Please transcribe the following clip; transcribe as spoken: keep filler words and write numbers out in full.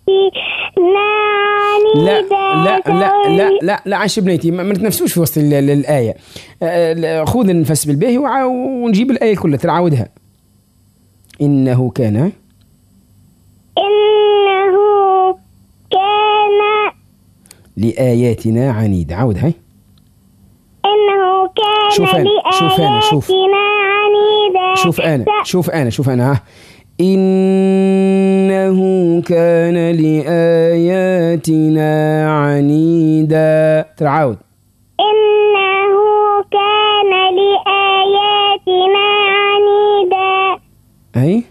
لا لا لا لا لا لا عاش بنيتي، ما نتنفسوش في وسط الآية. خذ النفس بالباهي ونجيب الآية كلها ترعاودها. إنه كان إنه كان لآياتنا عنيد. عودها. إنه كان شوف أنا شوف أنا شوف عنيدا. شوف أنا شوف أنا شوف أنا ها. إنه كان لآياتنا عنيدا. ترعاود. إنه كان لآياتنا عنيدا. أي